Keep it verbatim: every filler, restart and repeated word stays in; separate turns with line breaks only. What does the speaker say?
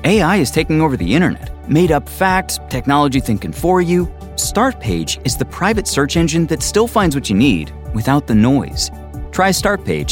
A I is taking over the internet. Made-up facts, technology thinking for you. Startpage is the private search engine that still finds what you need without the noise. Try Startpage